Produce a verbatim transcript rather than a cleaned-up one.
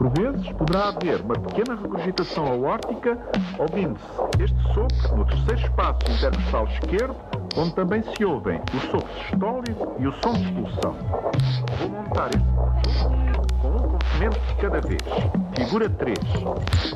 Por vezes, poderá haver uma pequena regurgitação aórtica, ouvindo-se este sopro no terceiro espaço intercostal esquerdo, onde também se ouvem o sopro sistólico e o som de expulsão. Vou montar este conjunto com um comprimento de cada vez. Figura três.